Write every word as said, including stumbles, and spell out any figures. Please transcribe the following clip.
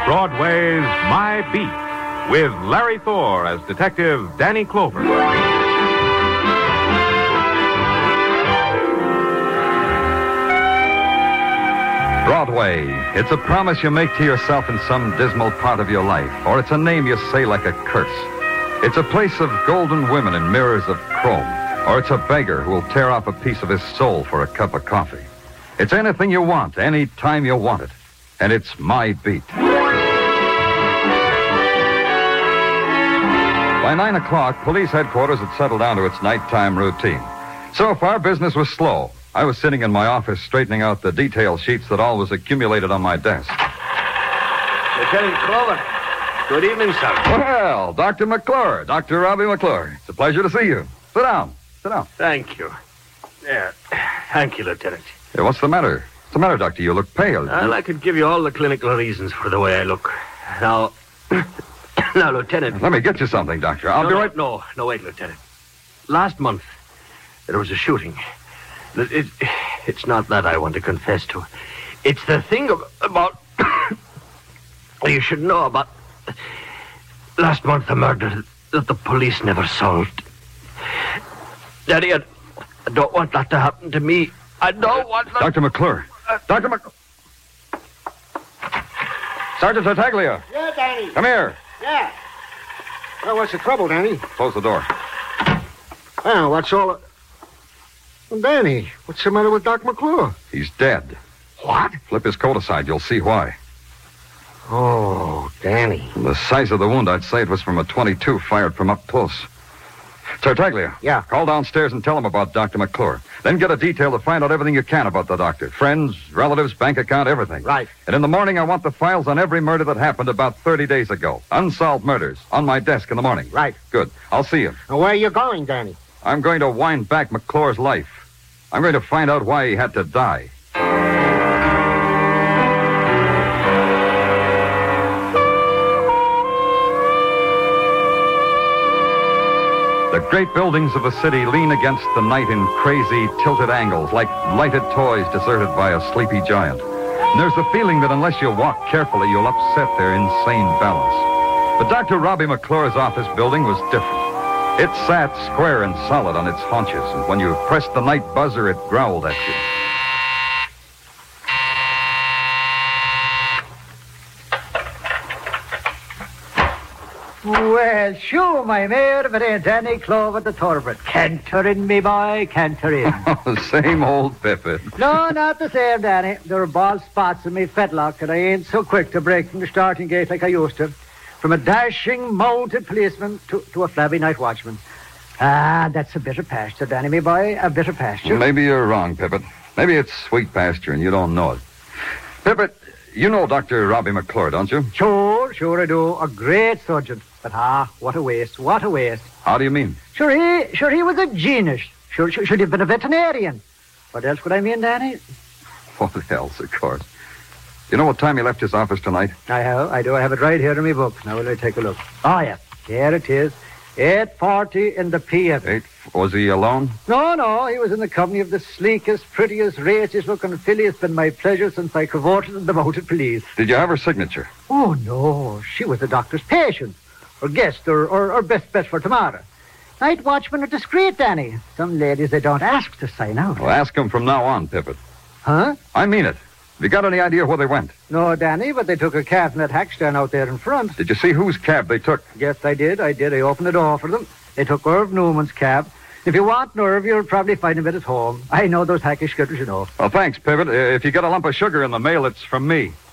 Broadway's My Beat, with Larry Thor as Detective Danny Clover. Broadway. It's a promise you make to yourself in some dismal part of your life, or it's a name you say like a curse. It's a place of golden women and mirrors of chrome, or it's a beggar who will tear off a piece of his soul for a cup of coffee. It's anything you want, any time you want it. And it's My Beat. By nine o'clock, police headquarters had settled down to its nighttime routine. So far, business was slow. I was sitting in my office straightening out the detail sheets that always accumulated on my desk. Lieutenant Clover, good evening, sir. Well, Doctor McClure, Doctor Robbie McClure. It's a pleasure to see you. Sit down. Sit down. Thank you. Yeah, thank you, Lieutenant. Hey, what's the matter? What's the matter, Doctor? You look pale. Well, I could give you all the clinical reasons for the way I look. Now, now, Lieutenant. Let me get you something, Doctor. I'll no, be no, right... No, no, wait, Lieutenant. Last month, there was a shooting. It, it, it's not that I want to confess to. It's the thing of, about... you should know about... Last month, a murder that the police never solved. Daddy, I, I don't want that to happen to me. I don't want that... Doctor McClure. Uh, Doctor Mc... Sergeant Tartaglia. Yeah, Danny. Come here. Yeah. Well, what's the trouble, Danny? Close the door. Well, what's all... The... Well, Danny, what's the matter with Doc McClure? He's dead. What? Flip his coat aside. You'll see why. Oh, Danny. From the size of the wound, I'd say it was from a twenty-two fired from up close. Tartaglia. Yeah? Call downstairs and tell him about Doctor McClure. Then get a detail to find out everything you can about the doctor. Friends, relatives, bank account, everything. Right. And in the morning, I want the files on every murder that happened about thirty days ago. Unsolved murders. On my desk in the morning. Right. Good. I'll see you. Now, where are you going, Danny? I'm going to wind back McClure's life. I'm going to find out why he had to die. The great buildings of the city lean against the night in crazy, tilted angles, like lighted toys deserted by a sleepy giant. And there's the feeling that unless you walk carefully, you'll upset their insane balance. But Doctor Robbie McClure's office building was different. It sat square and solid on its haunches, and when you pressed the night buzzer, it growled at you. Well, sure, my mare, if it ain't Danny Clover the Thoroughbred. Canter in, me boy, canter in. Same old Pippin. No, not the same, Danny. There are bald spots in me fetlock, and I ain't so quick to break from the starting gate like I used to. From a dashing, mounted policeman to, to a flabby night watchman. Ah, that's a bitter pasture, Danny, me boy, a bitter pasture. Maybe you're wrong, Pippin. Maybe it's sweet pasture and you don't know it. Pippin, you know Doctor Robbie McClure, don't you? Sure, sure I do. A great surgeon. But ah, what a waste, what a waste. How do you mean? Sure he, sure he was a genius. Sure, sure, should have been a veterinarian. What else would I mean, Danny? What else, of course. You know what time he left his office tonight? I have, I do. I have it right here in my book. Now, will I take a look? Oh, yeah. Here it is. eight forty in the P M. Eight? Was he alone? No, no. He was in the company of the sleekest, prettiest, raciest-looking filly. It's been my pleasure since I cavorted in the mounted police. Did you have her signature? Oh, no. She was the doctor's patient. Or guest, or, or, or best bet for tomorrow. Night watchmen are discreet, Danny. Some ladies, they don't ask to sign out. Well, ask him from now on, Pippin. Huh? I mean it. Have you got any idea where they went? No, Danny, but they took a cab from that hack stand out there in front. Did you see whose cab they took? Yes, I did. I did. I opened the door for them. They took Irv Newman's cab. If you want Irv, you'll probably find him at his home. I know those hackish skitters, you know. Well, thanks, Pippin. If you get a lump of sugar in the mail, it's from me.